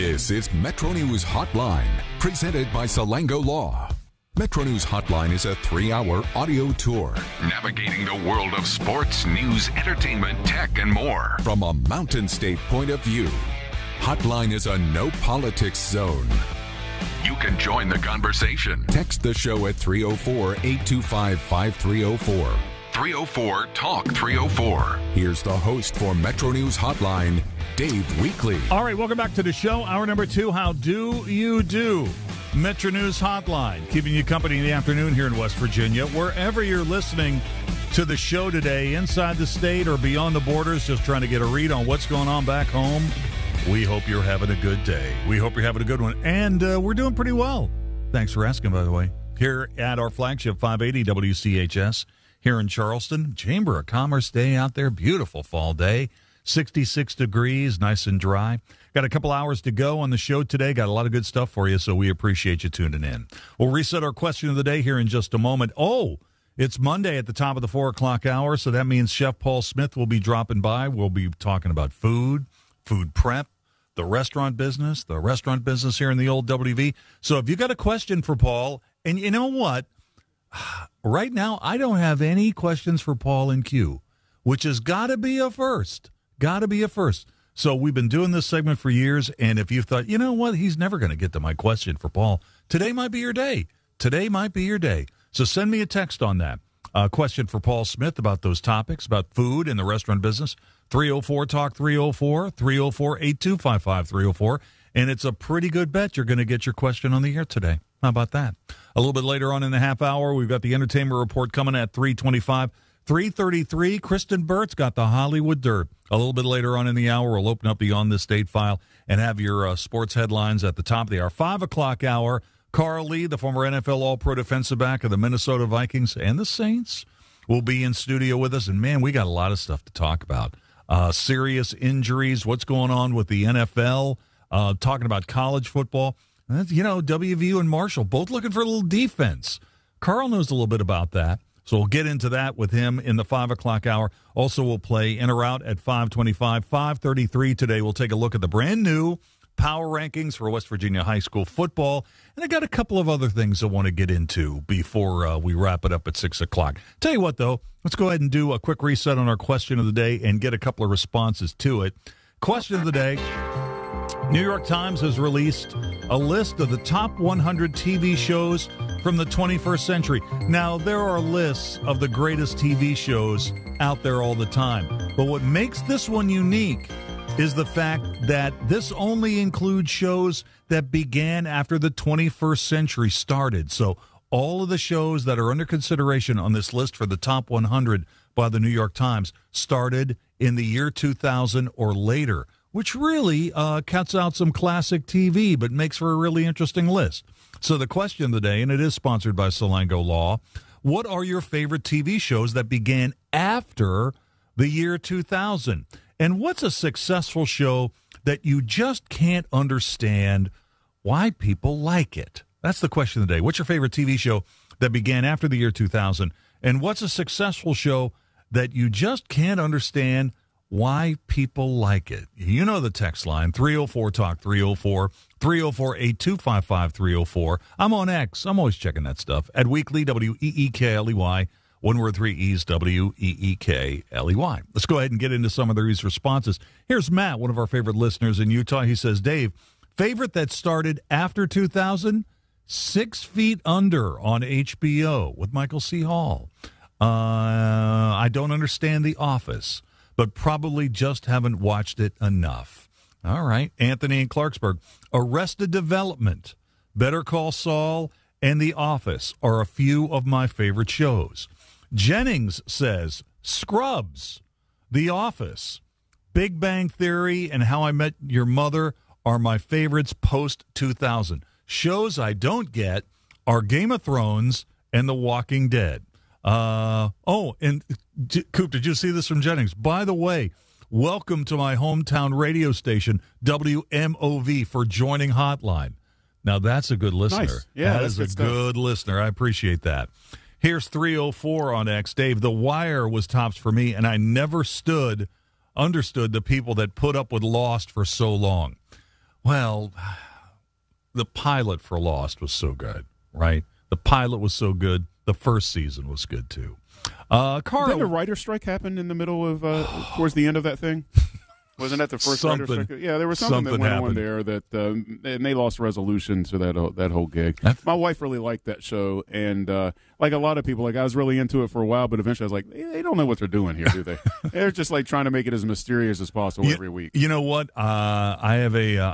This is Metro News Hotline, presented by Salango Law. Metro News Hotline is a 3-hour audio tour navigating the world of sports, news, entertainment, tech, and more from a Mountain State point of view. Hotline is a no politics zone. You can join the conversation. Text the show at 304-825-5304. 304-TALK-304. Here's the host for Metro News Hotline, Dave Weekley. All right, welcome back to the show. Hour number 2, How Do You Do? Metro News Hotline, keeping you company in the afternoon here in West Virginia. Wherever you're listening to the show today, inside the state or beyond the borders, just trying to get a read on what's going on back home, we hope you're having a good day. We hope you're having a good one. And we're doing pretty well. Thanks for asking, by the way. Here at our flagship 580 WCHS here in Charleston. Chamber of Commerce Day out there. Beautiful fall day. 66 degrees, nice and dry. Got a couple hours to go on the show today. Got a lot of good stuff for you, so we appreciate you tuning in. We'll reset our question of the day here in just a moment. Oh, it's Monday at the top of the 4 o'clock hour, so that means Chef Paul Smith will be dropping by. We'll be talking about food prep, the restaurant business here in the old WV. So if you got a question for Paul, and you know what? Right now, I don't have any questions for Paul in queue, which has got to be a first. Got to be a first. So we've been doing this segment for years, and if you thought, you know what, he's never going to get to my question for Paul, today might be your day. Today might be your day. So send me a text on that. Question for Paul Smith about those topics, about food and the restaurant business. 304-TALK-304, 304-8255-304. And it's a pretty good bet you're going to get your question on the air today. How about that? A little bit later on in the half hour, we've got the entertainment report coming at 3:25. 3:33, Kristen Burt's got the Hollywood Dirt. A little bit later on in the hour, we'll open up Beyond the State File and have your sports headlines at the top of the hour. 5 o'clock hour, Carl Lee, the former NFL All-Pro defensive back of the Minnesota Vikings and the Saints, will be in studio with us. And, man, we got a lot of stuff to talk about. Serious injuries, what's going on with the NFL, talking about college football. You know, WVU and Marshall both looking for a little defense. Carl knows a little bit about that. So we'll get into that with him in the 5 o'clock hour. Also, we'll play in or out at 5:25. 5:33 today, we'll take a look at the brand new power rankings for West Virginia high school football. And I got a couple of other things I want to get into before we wrap it up at 6 o'clock. Tell you what, though, let's go ahead and do a quick reset on our question of the day and get a couple of responses to it. Question of the day. New York Times has released a list of the top 100 TV shows from the 21st century. Now, there are lists of the greatest TV shows out there all the time. But what makes this one unique is the fact that this only includes shows that began after the 21st century started. So all of the shows that are under consideration on this list for the top 100 by the New York Times started in the year 2000 or later, which really cuts out some classic TV, but makes for a really interesting list. So the question of the day, and it is sponsored by Salango Law, what are your favorite TV shows that began after the year 2000? And what's a successful show that you just can't understand why people like it? That's the question of the day. What's your favorite TV show that began after the year 2000? And what's a successful show that you just can't understand why people like it? You know the text line, 304-TALK-304, 304-8255-304. I'm on X. I'm always checking that stuff. At Weekley, WEEKLEY, one word, 3 E's, WEEKLEY. Let's go ahead and get into some of these responses. Here's Matt, one of our favorite listeners in Utah. He says, Dave, favorite that started after 2000? 6 Feet Under on HBO with Michael C. Hall. I don't understand The Office, but probably just haven't watched it enough. All right. Anthony in Clarksburg. Arrested Development, Better Call Saul, and The Office are a few of my favorite shows. Jennings says Scrubs, The Office, Big Bang Theory, and How I Met Your Mother are my favorites post-2000. Shows I don't get are Game of Thrones and The Walking Dead. And Coop, did you see this from Jennings? By the way, welcome to my hometown radio station, WMOV, for joining Hotline. Now, that's a good listener. Nice. Yeah, that is a good listener. I appreciate that. Here's 304 on X. Dave, The Wire was tops for me, and I never understood the people that put up with Lost for so long. Well, the pilot for Lost was so good, right? The pilot was so good. The first season was good, too. Carl, didn't a writer's strike happen in the middle of, towards the end of that thing? Wasn't that the first writer's strike? Yeah, there was something that went on there that, and they lost resolution to that whole gig. My wife really liked that show, and like a lot of people, like I was really into it for a while, but eventually I was like, they don't know what they're doing here, do they? They're just like trying to make it as mysterious as possible every week. You know what? I have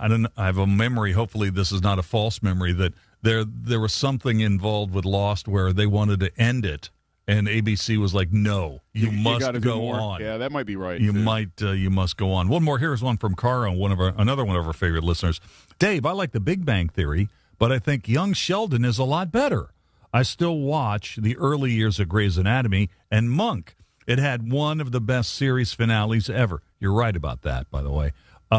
a memory. Hopefully, this is not a false memory that there was something involved with Lost where they wanted to end it. And ABC was like, "No, you must go on." Yeah, that might be right. You must go on. One more. Here's one from Cara, another one of our favorite listeners. Dave, I like The Big Bang Theory, but I think Young Sheldon is a lot better. I still watch the early years of Grey's Anatomy and Monk. It had one of the best series finales ever. You're right about that, by the way.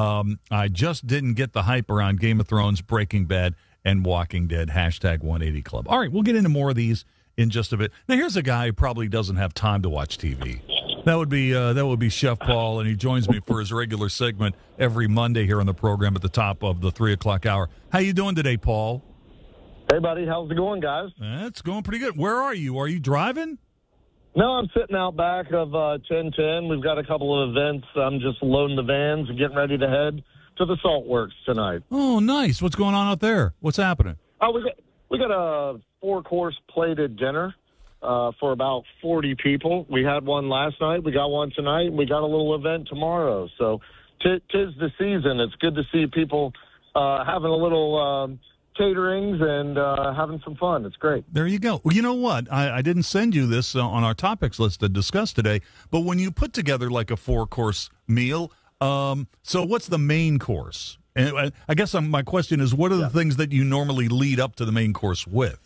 I just didn't get the hype around Game of Thrones, Breaking Bad, and Walking Dead. #180 Club. All right, we'll get into more of these in just a bit. Now, here's a guy who probably doesn't have time to watch TV. That would be Chef Paul, and he joins me for his regular segment every Monday here on the program at the top of the 3 o'clock hour. How you doing today, Paul? Hey, buddy. How's it going, guys? It's going pretty good. Where are you? Are you driving? No, I'm sitting out back of 1010. We've got a couple of events. I'm just loading the vans and getting ready to head to the Salt Works tonight. Oh, nice. What's going on out there? What's happening? Oh, we got a 4-course plated dinner for about 40 people. We had one last night. We got one tonight. We got a little event tomorrow. So tis the season. It's good to see people having a little caterings and having some fun. It's great. There you go. Well, you know what? I didn't send you this on our topics list to discuss today, but when you put together like a 4-course meal, so what's the main course? And I guess my question is, what are the things that you normally lead up to the main course with?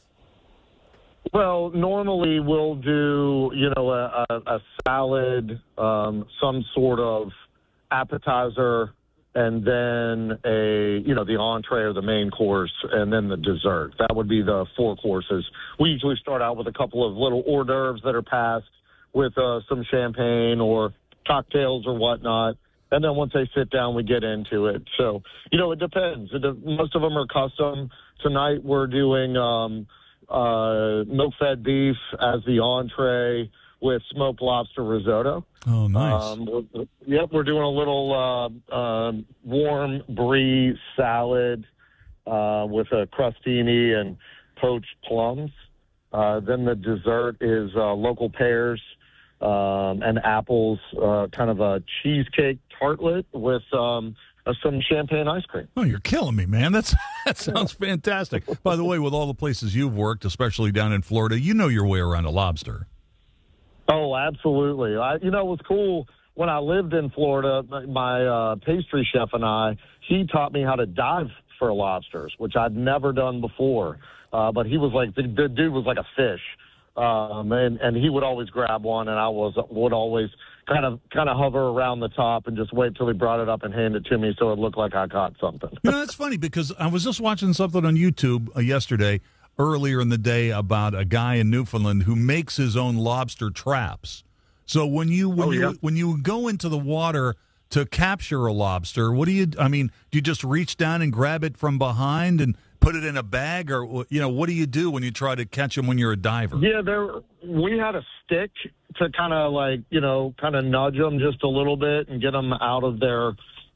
Well, normally we'll do, a salad, some sort of appetizer, and then the entree or the main course, and then the dessert. That would be the 4 courses. We usually start out with a couple of little hors d'oeuvres that are passed with some champagne or cocktails or whatnot. And then once they sit down, we get into it. So, it depends. Most of them are custom. Tonight we're doing milk-fed beef as the entree with smoked lobster risotto. Oh, nice. We're doing a little warm brie salad with a crostini and poached plums. Then the dessert is local pears and apples, kind of a cheesecake tartlet with some champagne ice cream. Oh, you're killing me, man. That sounds fantastic. By the way, with all the places you've worked, especially down in Florida, you know your way around a lobster. Oh, absolutely. It was cool when I lived in Florida. My pastry chef and he taught me how to dive for lobsters, which I'd never done before. But he was like, the dude was like a fish. And he would always grab one, and I would always kind of hover around the top and just wait till he brought it up and hand it to me so it looked like I caught something. That's funny because I was just watching something on YouTube yesterday, earlier in the day, about a guy in Newfoundland who makes his own lobster traps. So when you go into the water to capture a lobster, do you just reach down and grab it from behind and put it in a bag, or what do you do when you try to catch them when you're a diver? Yeah, we had a stick to kind of nudge them just a little bit and get them out of their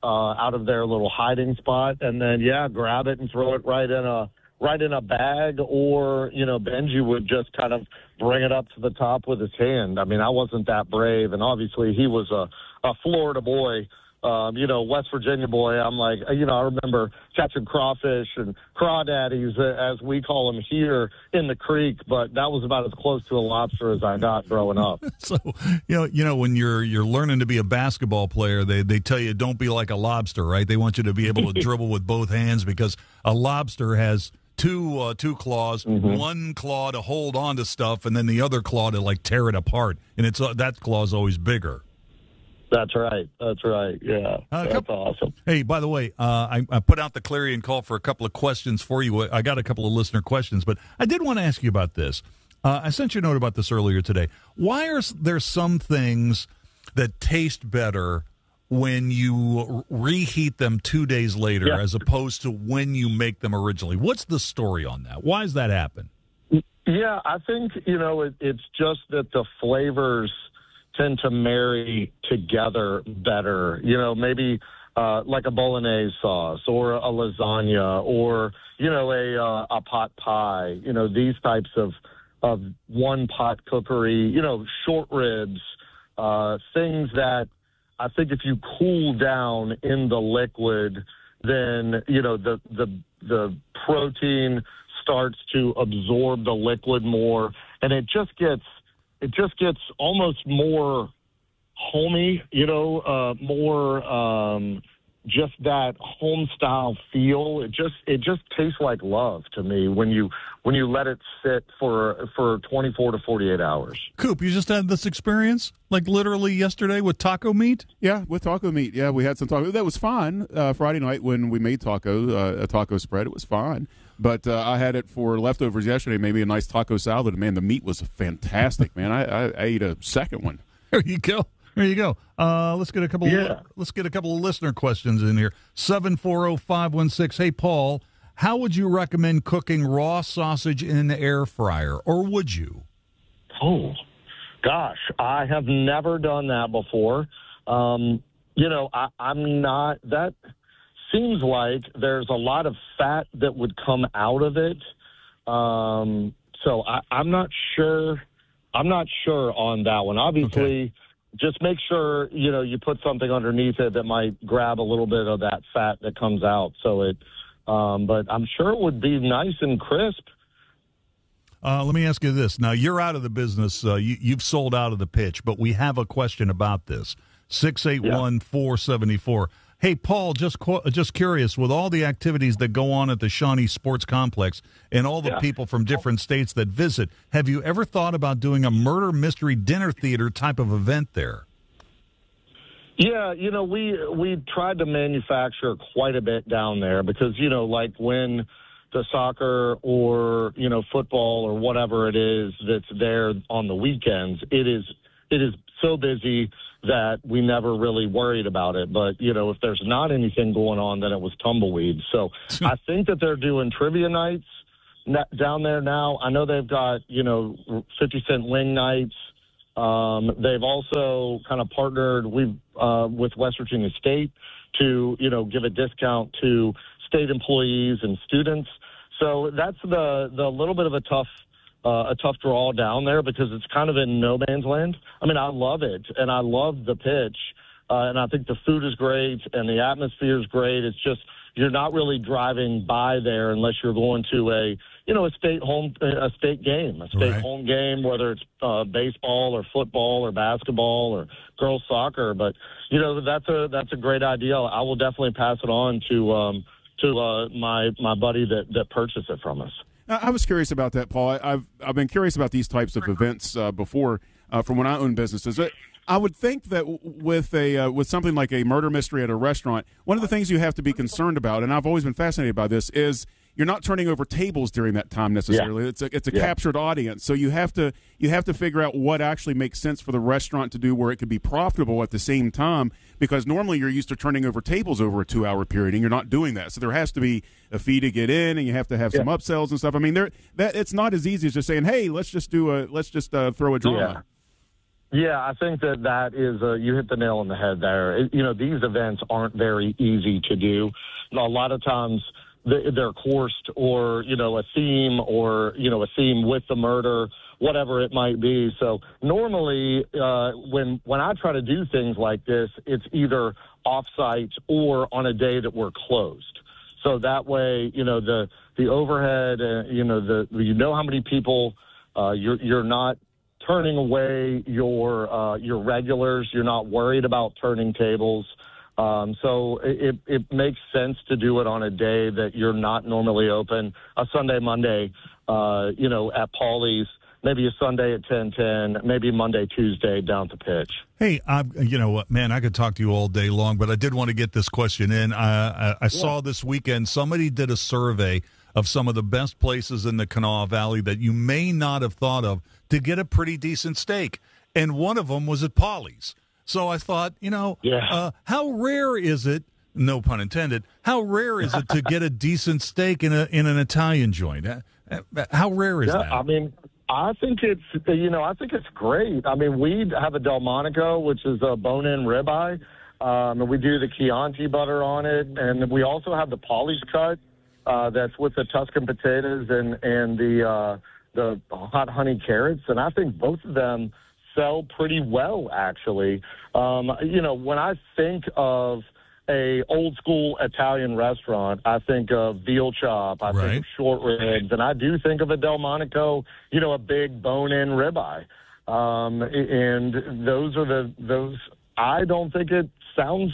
little hiding spot, and then grab it and throw it right in a bag, or Benji would just kind of bring it up to the top with his hand. I mean, I wasn't that brave, and obviously he was a Florida boy. West Virginia boy. I'm like, I remember catching crawfish and crawdaddies, as we call them here, in the creek, but that was about as close to a lobster as I got growing up. So, when you're learning to be a basketball player, they tell you don't be like a lobster, right? They want you to be able to dribble with both hands, because a lobster has two claws, one claw to hold on to stuff, and then the other claw to tear it apart, and that claw is always bigger. That's right. Yeah, that's awesome. Hey, by the way, I put out the clarion call for a couple of questions for you. I got a couple of listener questions, but I did want to ask you about this. I sent you a note about this earlier today. Why are there some things that taste better when you reheat them 2 days later as opposed to when you make them originally? What's the story on that? Why does that happen? Yeah, I think, it's just that the flavors tend to marry together better. Maybe like a bolognese sauce or a lasagna or, a pot pie, these types of one-pot cookery, short ribs, things that I think if you cool down in the liquid, then, the protein starts to absorb the liquid more, and it just gets almost more homey, more just that home style feel. It just tastes like love to me when you let it sit for 24 to 48 hours. Coop, you just had this experience like literally yesterday with taco meat? Yeah, with taco meat. Yeah, we had some taco. That was fine. Friday night when we made a taco spread, it was fine. But I had it for leftovers yesterday, maybe a nice taco salad. And, man, the meat was fantastic, man. I ate a second one. There you go. Let's get a couple. Let's get a couple of listener questions in here. 740-516. Hey, Paul, how would you recommend cooking raw sausage in the air fryer, or would you? Oh, gosh, I have never done that before. I'm not. That seems like there's a lot of fat that would come out of it. So I'm not sure. I'm not sure on that one. Obviously. Okay. Just make sure, you put something underneath it that might grab a little bit of that fat that comes out. So but I'm sure it would be nice and crisp. Let me ask you this. Now, you're out of the business. You've sold out of the pitch, but we have a question about this. 681-474. Hey, Paul, just curious, with all the activities that go on at the Shawnee Sports Complex and all the people from different states that visit, have you ever thought about doing a murder mystery dinner theater type of event there? Yeah, we tried to manufacture quite a bit down there because, like when the soccer or, football or whatever it is that's there on the weekends, it is so busy that we never really worried about it. But, if there's not anything going on, then it was tumbleweed. So I think that they're doing trivia nights down there now. I know they've got, 50-cent wing nights. They've also kind of partnered with West Virginia State to, give a discount to state employees and students. So that's the little bit of a tough draw down there because it's kind of in no man's land. I mean, I love it, and I love the pitch, and I think the food is great, and the atmosphere is great. It's just you're not really driving by there unless you're going to a state game, home game, whether it's baseball or football or basketball or girls soccer. But that's a great idea. I will definitely pass it on to my buddy that purchased it from us. I was curious about that, Paul. I've been curious about these types of events before from when I own businesses. I would think that with something like a murder mystery at a restaurant, one of the things you have to be concerned about, and I've always been fascinated by this, is you're not turning over tables during that time necessarily. Yeah. It's a captured audience, so you have to figure out what actually makes sense for the restaurant to do where it could be profitable at the same time. Because normally you're used to turning over tables over a 2-hour period, and you're not doing that. So there has to be a fee to get in, and you have to have some upsells and stuff. I mean, it's not as easy as just saying, "Hey, let's just throw a drama." Yeah, I think that is you hit the nail on the head there. These events aren't very easy to do. A lot of times they're coursed or a theme or a theme with the murder, whatever it might be. So normally when I try to do things like this, it's either off-site or on a day that we're closed. So that way, the overhead, how many people you're not turning away your regulars. You're not worried about turning tables. So it makes sense to do it on a day that you're not normally open, a Sunday, Monday, at Paulie's, maybe a Sunday at 10:10, maybe Monday, Tuesday down to pitch. Hey, you know what, man, I could talk to you all day long, but I did want to get this question in. I saw this weekend somebody did a survey of some of the best places in the Kanawha Valley that you may not have thought of to get a pretty decent steak, and one of them was at Paulie's. So I thought, how rare is it? No pun intended. How rare is it to get a decent steak in an Italian joint? How rare is that? I mean, I think it's great. I mean, we have a Delmonico, which is a bone-in ribeye, and we do the Chianti butter on it, and we also have the polished cut that's with the Tuscan potatoes and the hot honey carrots, and I think both of them sell pretty well, actually. When I think of a old school Italian restaurant, I think of veal chop, I think of short ribs, and I do think of a Delmonico, a big bone-in ribeye. And those are those. I don't think it sounds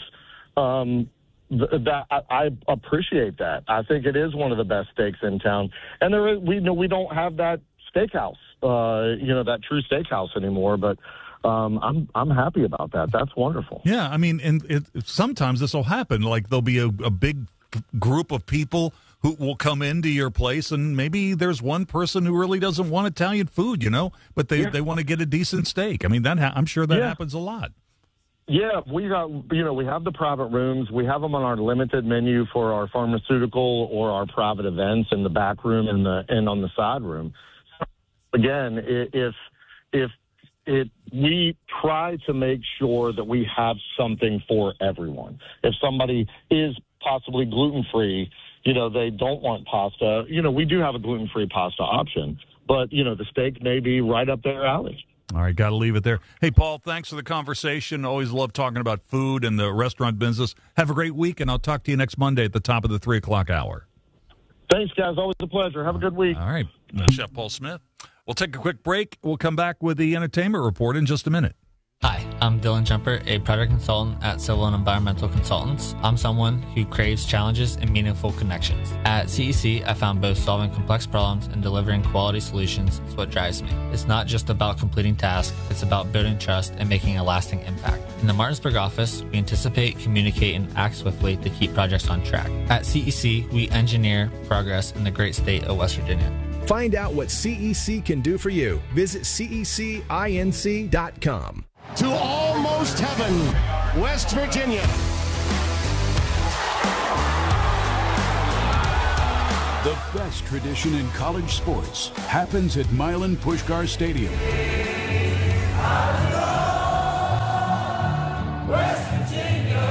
that I appreciate that. I think it is one of the best steaks in town, and we don't have that steakhouse, that true steakhouse anymore, but. I'm happy about that. That's wonderful. Yeah, I mean, and sometimes this will happen. Like there'll be a big group of people who will come into your place, and maybe there's one person who really doesn't want Italian food, but they want to get a decent steak. I mean, I'm sure that happens a lot. Yeah, we have the private rooms. We have them on our limited menu for our pharmaceutical or our private events in the back room and on the side room. Again, we try to make sure that we have something for everyone. If somebody is possibly gluten-free, they don't want pasta, we do have a gluten-free pasta option. But, the steak may be right up their alley. All right, got to leave it there. Hey, Paul, thanks for the conversation. Always love talking about food and the restaurant business. Have a great week, and I'll talk to you next Monday at the top of the 3 o'clock hour. Thanks, guys. Always a pleasure. Have a good week. All right. Chef Paul Smith. We'll take a quick break. We'll come back with the entertainment report in just a minute. Hi, I'm Dylan Jumper, a project consultant at Civil and Environmental Consultants. I'm someone who craves challenges and meaningful connections. At CEC, I found both solving complex problems and delivering quality solutions is what drives me. It's not just about completing tasks, it's about building trust and making a lasting impact. In the Martinsburg office, we anticipate, communicate, and act swiftly to keep projects on track. At CEC, we engineer progress in the great state of West Virginia. Find out what CEC can do for you. Visit cecinc.com. To almost heaven, West Virginia. The best tradition in college sports happens at Milan Puskar Stadium. West Virginia.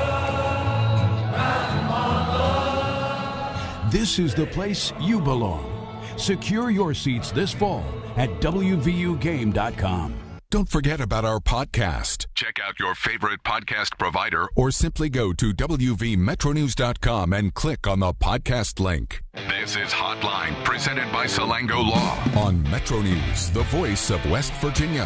This is the place you belong. Secure your seats this fall at WVUGame.com. Don't forget about our podcast. Check out your favorite podcast provider or simply go to WVMetroNews.com and click on the podcast link. This is Hotline, presented by Salango Law on Metro News, the voice of West Virginia.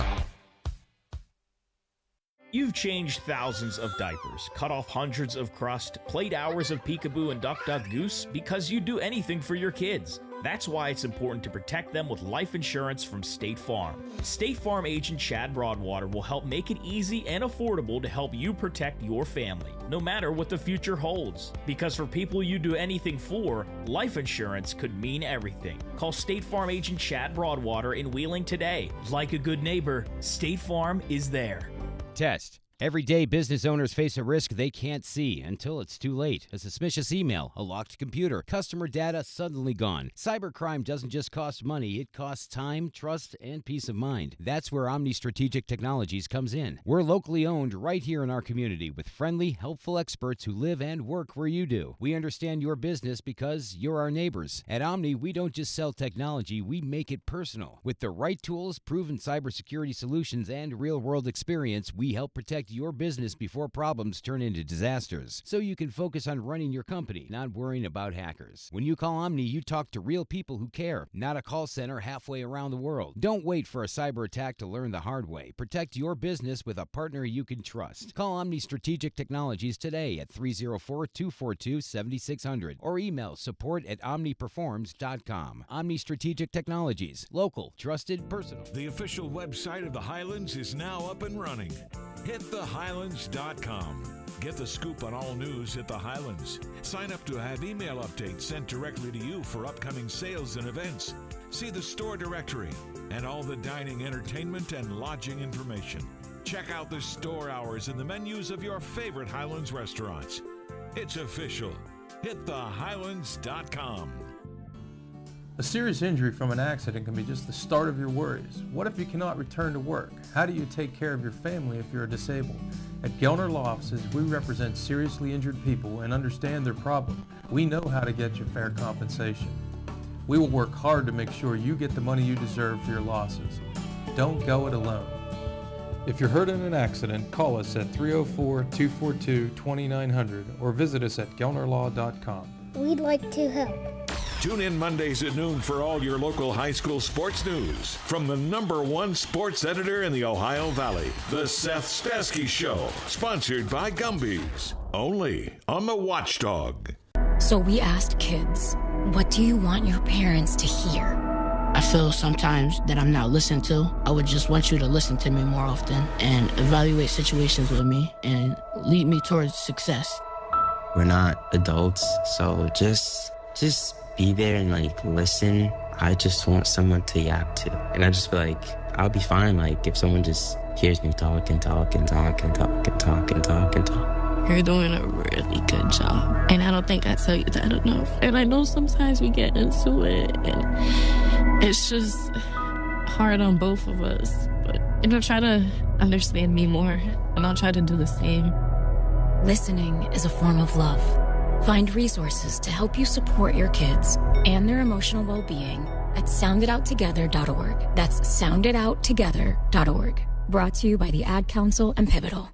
You've changed thousands of diapers, cut off hundreds of crust, played hours of peekaboo and duck duck goose because you'd do anything for your kids. That's why it's important to protect them with life insurance from State Farm. State Farm agent Chad Broadwater will help make it easy and affordable to help you protect your family, no matter what the future holds. Because for people you do anything for, life insurance could mean everything. Call State Farm agent Chad Broadwater in Wheeling today. Like a good neighbor, State Farm is there. Test. Every day, business owners face a risk they can't see until it's too late. A suspicious email, a locked computer, customer data suddenly gone. Cybercrime doesn't just cost money, it costs time, trust, and peace of mind. That's where Omni Strategic Technologies comes in. We're locally owned right here in our community with friendly, helpful experts who live and work where you do. We understand your business because you're our neighbors. At Omni, we don't just sell technology, we make it personal. With the right tools, proven cybersecurity solutions, and real-world experience, we help protect your business before problems turn into disasters, so you can focus on running your company, not worrying about hackers. When you call Omni, you talk to real people who care, not a call center halfway around the world. Don't wait for a cyber attack to learn the hard way. Protect your business with a partner you can trust. Call Omni Strategic Technologies today at 304-242-7600 or email support@omniperforms.com. Omni Strategic Technologies. Local, trusted, personal. The official website of the Highlands is now up and running. Hit thehighlands.com. Get the scoop on all news at the Highlands. Sign up to have email updates sent directly to you for upcoming sales and events. See the store directory and all the dining, entertainment, and lodging information. Check out the store hours and the menus of your favorite Highlands restaurants. It's official. Hit thehighlands.com. A serious injury from an accident can be just the start of your worries. What if you cannot return to work? How do you take care of your family if you're disabled? At Gelner Law Offices, we represent seriously injured people and understand their problem. We know how to get you fair compensation. We will work hard to make sure you get the money you deserve for your losses. Don't go it alone. If you're hurt in an accident, call us at 304-242-2900 or visit us at gelnerlaw.com. We'd like to help. Tune in Mondays at noon for all your local high school sports news from the #1 sports editor in the Ohio Valley, The Seth Stasky Show, sponsored by Gumby's, only on the Watchdog. So we asked kids, what do you want your parents to hear? I feel sometimes that I'm not listened to. I would just want you to listen to me more often and evaluate situations with me and lead me towards success. We're not adults, so just be there and listen. I just want someone to yap to. And I just feel like I'll be fine if someone just hears me talk and talk and talk and talk and talk and talk and talk. You're doing a really good job. And I don't think I tell you that enough. And I know sometimes we get into it and it's just hard on both of us. But try to understand me more and I'll try to do the same. Listening is a form of love. Find resources to help you support your kids and their emotional well-being at sounditouttogether.org. That's sounditouttogether.org. Brought to you by the Ad Council and Pivotal.